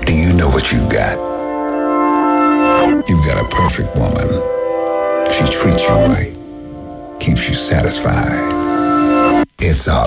Do you know what you got? You've got a perfect woman. She treats you right, keeps you satisfied. It's all